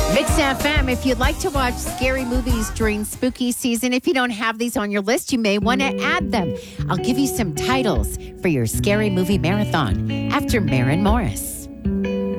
Mix FM, if you'd like to watch scary movies during spooky season, if you don't have these on your list, you may want to add them. I'll give you some titles for your scary movie marathon after Maren Morris.